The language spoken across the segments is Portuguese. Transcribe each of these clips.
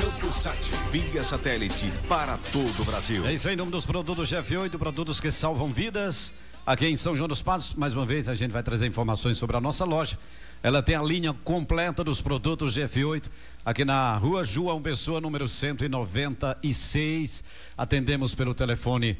Camposat, via satélite para todo o Brasil. É isso aí, em nome dos produtos GF8, produtos que salvam vidas. Aqui em São João dos Passos, mais uma vez a gente vai trazer informações sobre a nossa loja. Ela tem a linha completa dos produtos GF8, aqui na Rua João Pessoa, número 196. Atendemos pelo telefone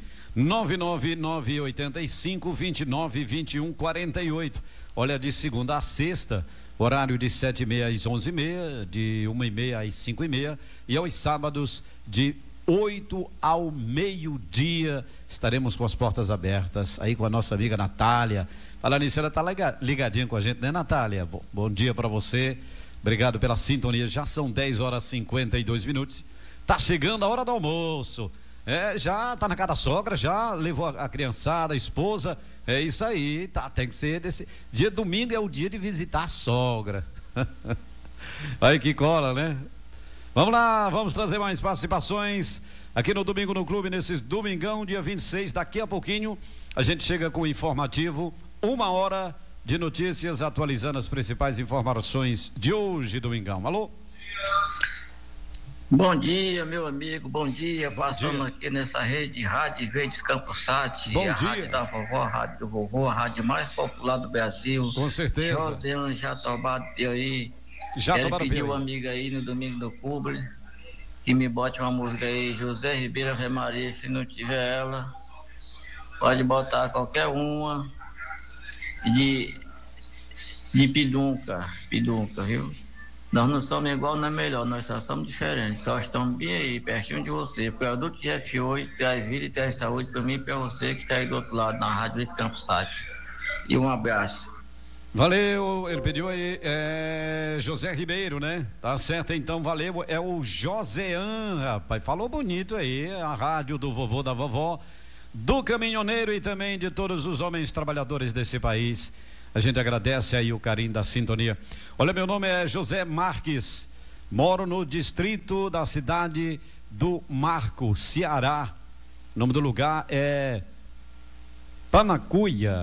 99985-292148. Olha, de segunda a sexta, horário de 7h30 às 11h30, de 1h30 às 5h30, e aos sábados de 8 ao meio-dia, estaremos com as portas abertas, aí com a nossa amiga Natália. Falando nisso, ela está ligadinha com a gente, né, Natália? Bom dia para você, obrigado pela sintonia. Já são 10h52, tá chegando a hora do almoço. Já tá na casa da sogra, já levou a criançada, a esposa, é isso aí, tá, tem que ser desse dia. Domingo é o dia de visitar a sogra. Aí que cola, né? Vamos lá, vamos trazer mais participações aqui no Domingo no Clube, nesse domingão, dia 26, daqui a pouquinho a gente chega com o informativo, 1 hora de notícias, atualizando as principais informações de hoje, domingão. Alô? Bom dia, meu amigo, bom dia. Passando aqui nessa rede de rádio Verdes Camposat, bom a dia. rádio da vovó, a rádio do vovô, a rádio mais popular do Brasil. Com certeza. José Jatobá aí. Quero pedir uma amiga aí no Domingo do Clube que me bote uma música aí, José Ribeiro Ave Maria. Se não tiver ela, pode botar qualquer uma de Pidunca, viu? Nós não somos igual, não é melhor, nós só somos diferentes, só estamos bem aí, pertinho de você. Produto GF8 traz vida e traz saúde para mim e para você que está aí do outro lado, na Rádio Verdes Camposat. E um abraço. Valeu, ele pediu aí, José Ribeiro, né? Tá certo, então, valeu, é o Josean, rapaz, falou bonito aí, a rádio do vovô, da vovó, do caminhoneiro e também de todos os homens trabalhadores desse país. A gente agradece aí o carinho da sintonia. Olha, meu nome é José Marques, moro no distrito da cidade do Marco, Ceará. O nome do lugar é Panacuia,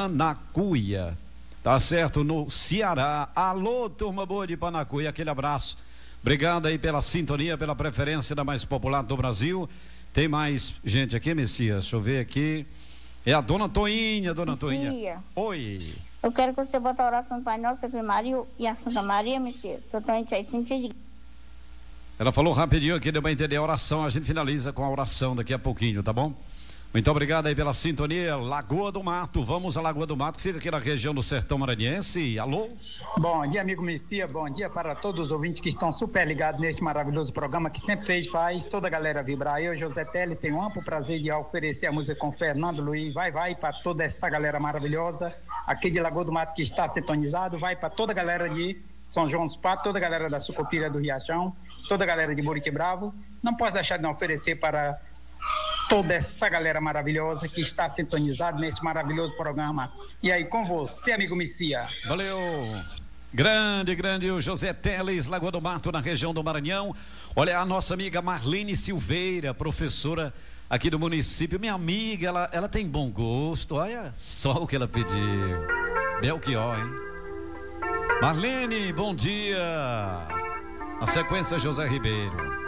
tá certo, no Ceará. Alô, turma boa de Panacuia, aquele abraço. Obrigado aí pela sintonia, pela preferência da mais popular do Brasil. Tem mais gente aqui, Messias? Deixa eu ver aqui. É a dona Toinha, Toinha. Oi. Eu quero que você bote a oração do Pai Nosso, Ave Maria e a Santa Maria, Messias. Totalmente aí, sentido. Ela falou rapidinho aqui, deu pra entender a oração. A gente finaliza com a oração daqui a pouquinho, tá bom? Muito obrigado aí pela sintonia. Lagoa do Mato, vamos à Lagoa do Mato, que fica aqui na região do Sertão Maranhense. Alô? Bom dia, amigo Messias, bom dia para todos os ouvintes que estão super ligados neste maravilhoso programa que sempre faz toda a galera vibrar. Eu, José Tele, tenho um amplo prazer de oferecer a música com Fernando Luiz. Vai para toda essa galera maravilhosa aqui de Lagoa do Mato que está sintonizado, vai para toda a galera de São João dos Patos, toda a galera da Sucupira do Riachão, toda a galera de Burique Bravo. Não posso deixar de não oferecer para toda essa galera maravilhosa que está sintonizada nesse maravilhoso programa. E aí, com você, amigo Messias. Valeu. Grande, o José Teles, Lagoa do Mato, na região do Maranhão. Olha, a nossa amiga Marlene Silveira, professora aqui do município. Minha amiga, ela tem bom gosto. Olha só o que ela pediu. Belchior, hein? Marlene, bom dia. Na sequência, José Ribeiro.